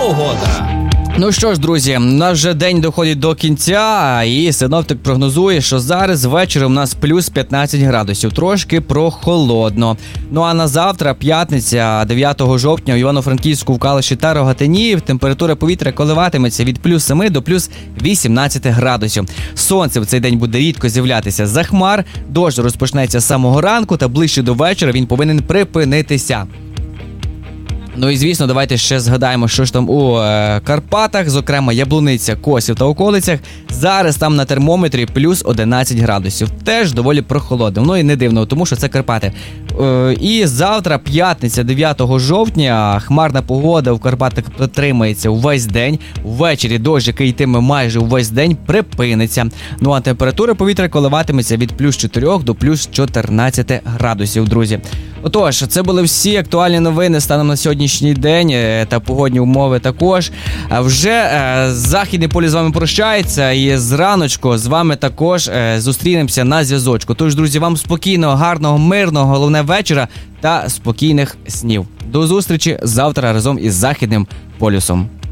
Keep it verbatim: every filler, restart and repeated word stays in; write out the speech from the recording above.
погода. Ну що ж, друзі, наш вже день доходить до кінця, і синоптик прогнозує, що зараз ввечері у нас плюс п'ятнадцять градусів, трошки прохолодно. Ну а на завтра, п'ятниця, дев'ятого жовтня, у Івано-Франківську, в Калуші та Рогатині температура повітря коливатиметься від плюс семи до плюс вісімнадцяти градусів. Сонце в цей день буде рідко з'являтися за хмар, дощ розпочнеться з самого ранку та ближче до вечора він повинен припинитися. Ну і, звісно, давайте ще згадаємо, що ж там у е, Карпатах, зокрема Яблуниця, Косів та околицях. Зараз там на термометрі плюс одинадцять градусів. Теж доволі прохолодно. Ну і не дивно, тому що це Карпати. Е, і завтра, п'ятниця, дев'ятого жовтня, хмарна погода в Карпатах протримається увесь день. Ввечері дощ, який йтиме майже увесь день, припиниться. Ну а температура повітря коливатиметься від плюс чотирьох до плюс чотирнадцяти градусів, друзі. Отож, це були всі актуальні новини станом на сьогоднішній день та погодні умови також. Вже Західний полюс з вами прощається і зраночку з вами також зустрінемося на зв'язочку. Тож, друзі, вам спокійного, гарного, мирного, головне вечора та спокійних снів. До зустрічі завтра разом із Західним полюсом.